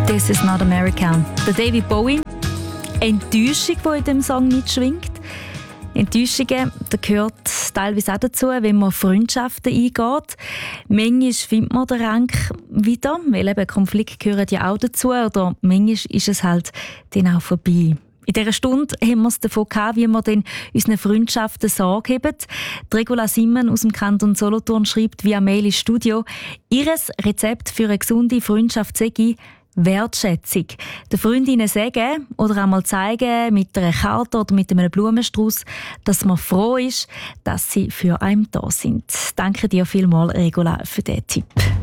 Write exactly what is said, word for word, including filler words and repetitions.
«This is not America». Der David Bowie. Enttäuschung, die in diesem Song mitschwingt. Enttäuschungen, da gehört teilweise auch dazu, wenn man Freundschaften eingeht. Manchmal findet man den Rang wieder, weil eben Konflikte gehören ja auch dazu. Oder manchmal ist es halt dann auch vorbei. In dieser Stunde haben wir es davon gehabt, wie wir dann unseren Freundschaften Sorge haben. Die Regula Simmen aus dem Kanton Solothurn schreibt via Mail ins Studio, ihr Rezept für eine gesunde Freundschaft sei Wertschätzung. Den Freundinnen sagen oder einmal zeigen mit einer Karte oder mit einem Blumenstrauß, dass man froh ist, dass sie für einen da sind. Danke dir vielmals, Regula, für diesen Tipp.